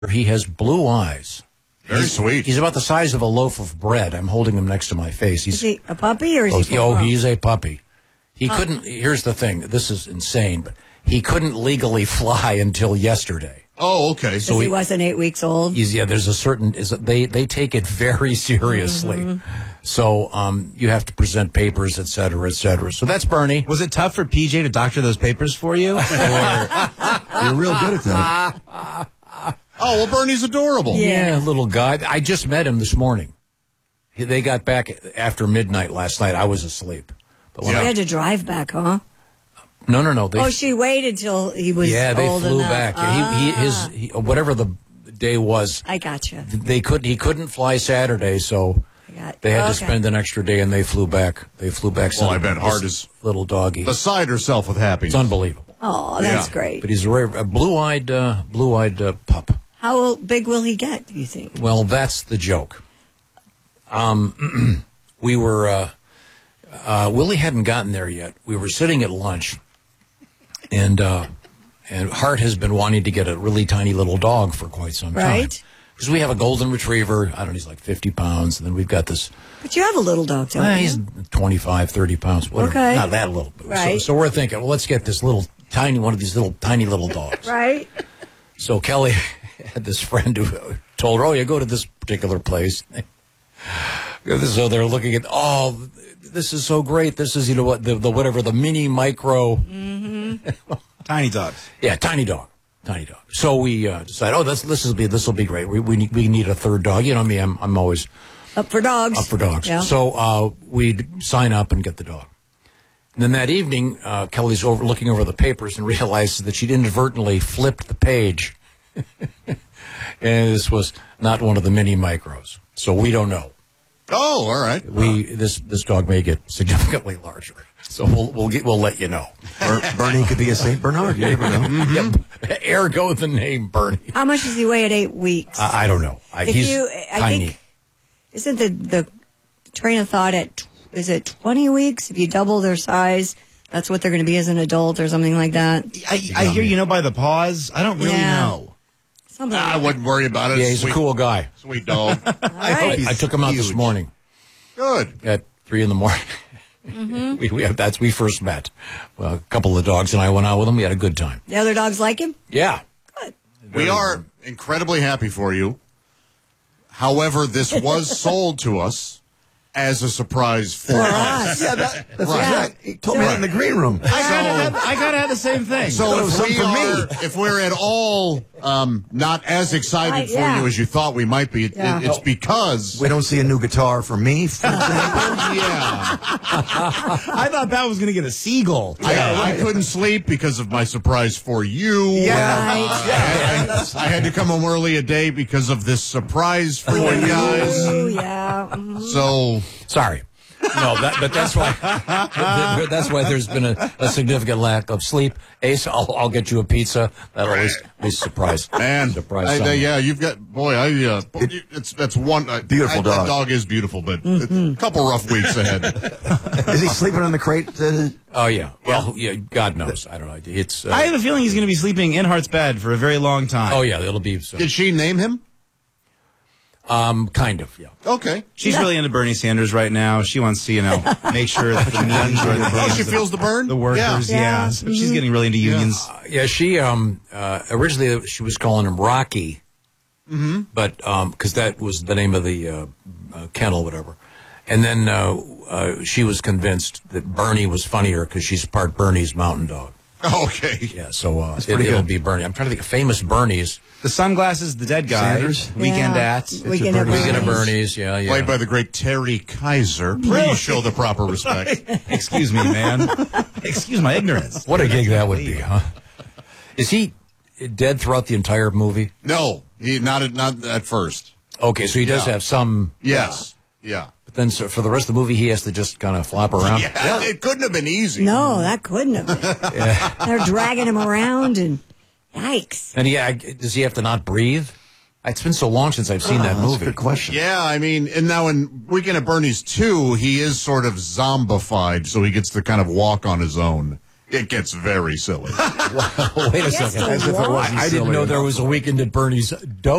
He has blue eyes. Very sweet. He's about the size of a loaf of bread. I'm holding him next to my face. Is he a puppy or is he? Oh, he's a puppy. He couldn't. Here's the thing. This is insane, but he couldn't legally fly until yesterday. Oh, okay. So he wasn't 8 weeks old. There's a certain. They take it very seriously. Mm-hmm. So you have to present papers, et cetera, et cetera. So that's Bernie. Was it tough for PJ to doctor those papers for you? You're real good at that. Oh, well, Bernie's adorable. Yeah, little guy. I just met him this morning. They got back after midnight last night. I was asleep. But He had to drive back, huh? No. She waited till he was they old flew enough. back. He whatever the day was. I gotcha. He couldn't fly Saturday, so they had to spend an extra day, and they flew back. Well, I bet Hart is little doggy beside herself with happiness. It's unbelievable. Oh, that's great. But he's a blue-eyed pup. How big will he get, do you think? Well, that's the joke. We were Willie hadn't gotten there yet. We were sitting at lunch, and Hart has been wanting to get a really tiny little dog for quite some time. Right. Because we have a golden retriever. I don't know, he's like 50 pounds. And then we've got this. But you have a little dog, don't you? He's 25, 30 pounds. Whatever. Okay. Not that little. Right. So we're thinking, well, let's get this one of these tiny little dogs. Right. So Kelly had this friend who told her, you go to this particular place. So they're looking at, this is so great. This is, the mini micro. Mm-hmm. Tiny dogs. Yeah, tiny dog. So we decided, this will be great. We need a third dog. You know me, I'm always up for dogs. Yeah. So we'd sign up and get the dog. And then that evening, Kelly's looking over the papers and realizes that she'd inadvertently flipped the page. And this was not one of the mini micros. So we don't know. Oh, all right. This dog may get significantly larger. So we'll let you know. Bernie could be a St. Bernard. You never know. Mm-hmm. Yep. Ergo the name Bernie. How much does he weigh at 8 weeks? I don't know. He's tiny. Think, isn't the train of thought is it 20 weeks? If you double their size, that's what they're going to be as an adult or something like that. I hear by the paws. I don't really know. I wouldn't worry about it. Yeah, he's a cool guy. Sweet dog. I took him out this morning. Good. At 3 a.m. Mm-hmm. We first met. Well, a couple of the dogs and I went out with him. We had a good time. The other dogs like him? Yeah. Good. We are incredibly happy for you. However, this was sold to us as a surprise for us. Yeah, that's right. He told me that in the green room. I gotta have the same thing. So if we're at all not as excited for you as you thought we might be, it's because we don't see a new guitar for me, for example. I thought that was gonna get a seagull. I couldn't sleep because of my surprise for you. Yeah. I had to come home early a day because of this surprise for you guys. Oh, yeah. Mm-hmm. So sorry. No, but that's why there's been a significant lack of sleep. Ace, I'll get you a pizza. That'll always be a surprise. Man, surprise. You've got that's one beautiful dog. That dog is beautiful, but a couple rough weeks ahead. Is he sleeping on the crate? Oh yeah. Well, yeah. God knows. I don't know. It's. I have a feeling he's going to be sleeping in Hart's bed for a very long time. Oh yeah, it'll be. So. Did she name him? Kind of, yeah. Okay. She's really into Bernie Sanders right now. She wants to, make sure that the unions are the she feels the burn? The workers, yeah. So she's getting really into unions. She, originally she was calling him Rocky. Mm-hmm. But, because that was the name of the kennel, whatever. And then she was convinced that Bernie was funnier because she's part Bernie's mountain dog. Okay. Yeah, so it'll be Bernie. I'm trying to think of famous Bernies. The sunglasses, the dead guy. Sanders? Weekend at. Weekend at Bernie's, yeah. Played by the great Terry Kaiser. Please show the proper respect. Excuse me, man. Excuse my ignorance. What a gig that would be, huh? Is he dead throughout the entire movie? No, not at first. Okay, so he does have some... Yes, yeah. But then for the rest of the movie, he has to just kind of flop around? Yeah, it couldn't have been easy. No, that couldn't have been. They're dragging him around and... Yikes. And does he have to not breathe? It's been so long since I've seen that movie. That's a good question. Yeah, I mean, and now in Weekend at Bernie's 2, he is sort of zombified, so he gets to kind of walk on his own It gets very silly. Wait a Yes, second. As if it wasn't I didn't silly know there enough. was a weekend at Bernie's dope.